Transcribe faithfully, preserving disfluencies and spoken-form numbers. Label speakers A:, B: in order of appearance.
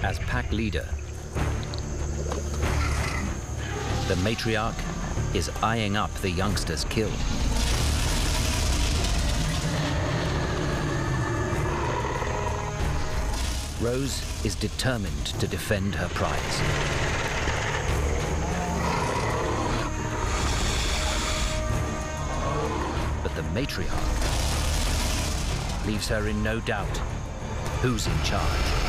A: As pack leader, the matriarch is eyeing up the youngster's kill. Rose is determined to defend her prize. But the matriarch leaves her in no doubt who's in charge.